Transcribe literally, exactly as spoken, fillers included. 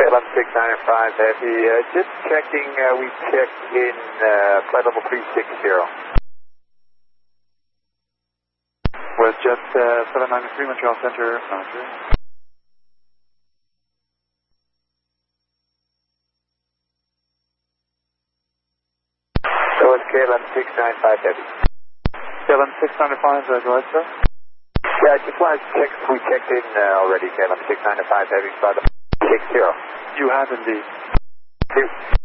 K L M six nine five Heavy, uh, just checking, uh, we checked in uh, flight level three six zero. WestJet uh, seven nine three, Montreal Center, Roger. So it's K L M six nine five Heavy. K L M six nine five, uh, go ahead, sir. Yeah, I just wanted to check if we checked in uh, already, K L M six nine five Heavy, flight level six zero. You have indeed. Two.